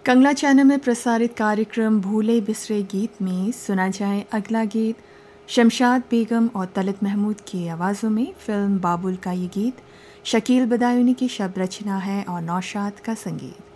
कंगला channel में प्रसारित कार्यक्रम भूले बिसरे गीत में सुना जाए अगला गीत शमशाद बेगम और तलत महमूद की आवाज़ों में। फिल्म बाबुल का ये गीत शकील बदायूनी की शब्द रचना है और नौशाद का संगीत।